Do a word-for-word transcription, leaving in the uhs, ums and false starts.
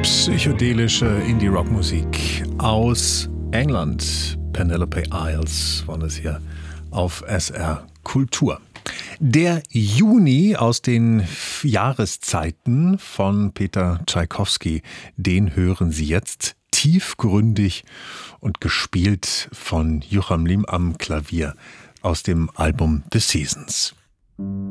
Psychedelische Indie-Rock-Musik aus England. Penelope Isles waren es hier auf S R Kultur. Der Juni aus den Jahreszeiten von Peter Tschaikowski, den hören Sie jetzt tiefgründig und gespielt von Jucham Lim am Klavier aus dem Album The Seasons.